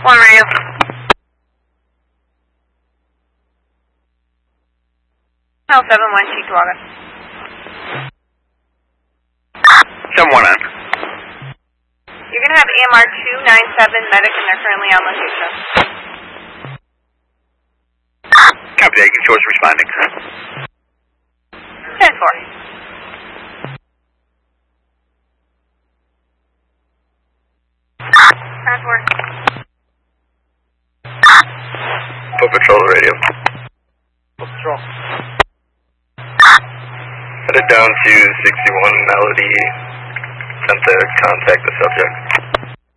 One radio. No, 7-1, Cheektowaga. 719. You're going to have AMR 297 medic, and they're currently on location. Copy that, Eagle Shores responding. 10-4. Transport. Full patrol radio. Full patrol. Headed down to 61 Melody. Sent to contact the subject.